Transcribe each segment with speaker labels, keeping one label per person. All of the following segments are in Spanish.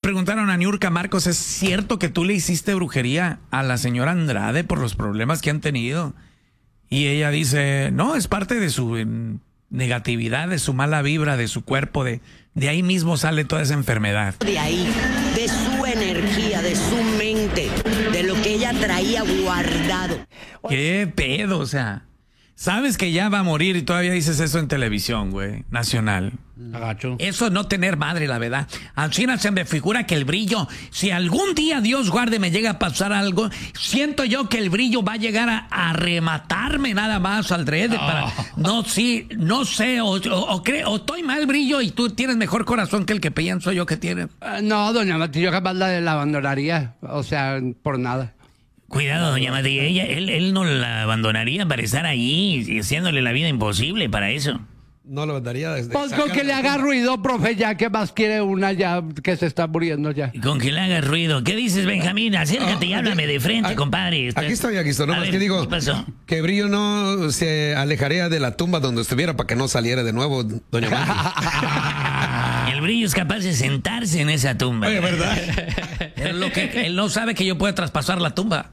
Speaker 1: preguntaron a Niurka Marcos, ¿es cierto que tú le hiciste brujería a la señora Andrade por los problemas que han tenido? Y ella dice, no, es parte de su negatividad, de su mala vibra, de su cuerpo, de ahí mismo sale toda esa enfermedad.
Speaker 2: De ahí, de su energía, de su mente, de lo que ella traía guardado.
Speaker 1: ¿Qué pedo? O sea, sabes que ya va a morir y todavía dices eso en televisión, güey, nacional.
Speaker 3: Agacho.
Speaker 1: Eso es no tener madre, la verdad. Así se me figura que el brillo, si algún día Dios guarde me llega a pasar algo, siento yo que el brillo va a llegar a rematarme nada más alrededor. No sé, o estoy mal, brillo, y tú tienes mejor corazón que el que pienso yo que tienes.
Speaker 4: No, doña Mati, yo capaz la abandonaría, o sea, por nada.
Speaker 5: Cuidado, doña Mati, él no la abandonaría para estar allí y haciéndole la vida imposible para eso.
Speaker 6: No lo daría desde...
Speaker 4: Pues con que le haga ruido, profe, ya que más quiere una ya que se está muriendo ya.
Speaker 5: Con que le haga ruido. ¿Qué dices, Benjamín? Acércate y háblame de frente, compadre.
Speaker 6: Aquí estoy. No, más que digo,
Speaker 5: ¿qué pasó?
Speaker 6: que Brillo no se alejaría de la tumba donde estuviera para que no saliera de nuevo, doña Mati.
Speaker 5: El Brillo es capaz de sentarse en esa tumba.
Speaker 6: Oye, ¿verdad?
Speaker 1: Él no sabe que yo puedo traspasar la tumba.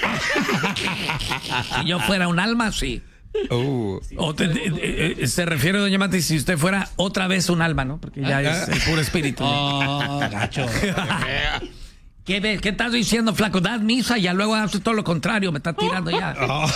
Speaker 1: Si yo fuera un alma, sí. Se refiere, doña Mati, si usted fuera otra vez un alma, ¿no? Porque ya es el puro espíritu.
Speaker 3: Gacho.
Speaker 1: ¿Qué estás diciendo, flaco? Das misa y ya luego haces todo lo contrario, me estás tirando ya.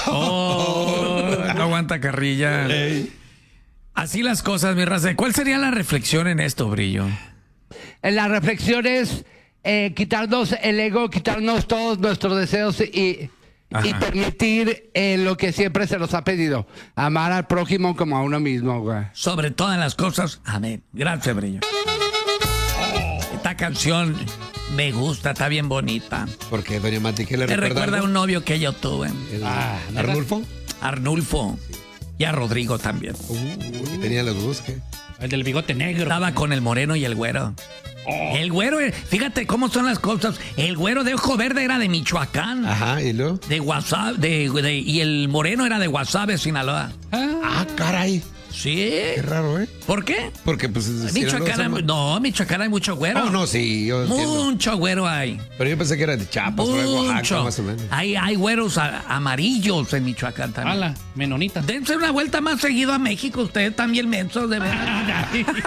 Speaker 1: No aguanta carrilla. Así las cosas, mi raza. ¿Cuál sería la reflexión en esto, Brillo?
Speaker 4: La reflexión es quitarnos el ego, quitarnos todos nuestros deseos y permitir lo que siempre se nos ha pedido. Amar al prójimo como a uno mismo, güey.
Speaker 1: Sobre todas las cosas, amén. Gracias, Brillo. Esta canción me gusta, está bien bonita.
Speaker 6: ¿Por qué, doña Mati? ¿Qué le
Speaker 1: Me
Speaker 6: recuerda?
Speaker 1: recuerda a un novio que yo tuve.
Speaker 6: ¿Arnulfo?
Speaker 1: Arnulfo. Y a Rodrigo también.
Speaker 6: Porque tenía los busques.
Speaker 3: El del bigote negro.
Speaker 1: Estaba con el moreno y el güero. El güero, fíjate cómo son las cosas. El güero de ojo verde era de Michoacán.
Speaker 6: Ajá, ¿y luego?
Speaker 1: De Guasave, y el moreno era de Guasave, Sinaloa.
Speaker 6: Ah, caray.
Speaker 1: Sí.
Speaker 6: Qué raro, ¿eh?
Speaker 1: ¿Por qué?
Speaker 6: Porque, pues...
Speaker 1: Michoacán hay mucho güero.
Speaker 6: Oh, no, sí, yo entiendo.
Speaker 1: Mucho güero hay.
Speaker 6: Pero yo pensé que era de Chiapas o de Oaxaca, más o menos.
Speaker 1: Hay güeros amarillos en Michoacán también.
Speaker 3: Ala, menonita.
Speaker 1: Dense una vuelta más seguido a México, ustedes también mensos, de verdad.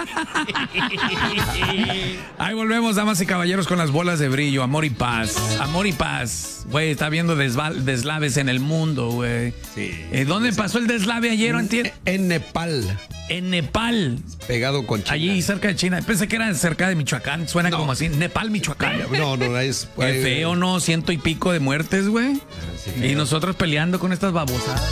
Speaker 1: Ahí volvemos, damas y caballeros, con las bolas de brillo. Amor y paz. Amor y paz. Güey, está habiendo deslaves en el mundo, güey.
Speaker 6: Sí.
Speaker 1: ¿Dónde pasó el deslave ayer?
Speaker 6: En Nepal.
Speaker 1: En Nepal.
Speaker 6: Pegado con China.
Speaker 1: Allí cerca de China. Pensé que era cerca de Michoacán. Suena como así. Nepal, Michoacán.
Speaker 6: No, es...
Speaker 1: Qué feo, ¿no? 100 y pico de muertes, güey.
Speaker 6: Sí,
Speaker 1: y nosotros peleando con estas babosadas.